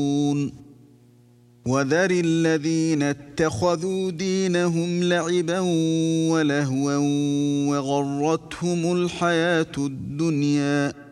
وذر الذين اتخذوا دينهم لعبا ولهوا وغرتهم الحياة الدنيا